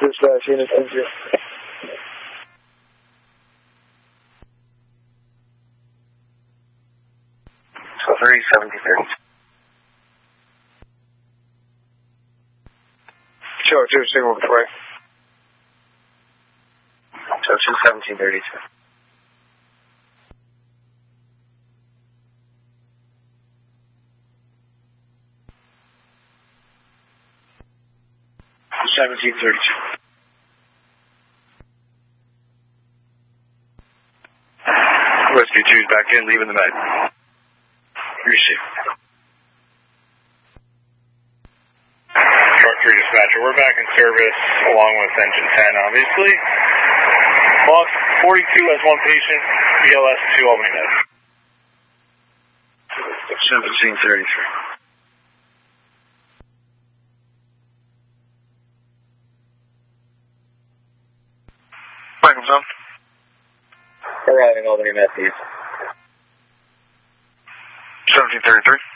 Dispatch, unit 10-0. So 1730. Show 2, signal before. So 1732. Whiskey 2's back in, leaving the med. Receive. Truck 3 dispatcher, we're back in service along with engine 10, obviously. Box 42 has one patient, BLS 2 Albany Med. 1733. Microphone. Arriving Albany Med, please. 1733.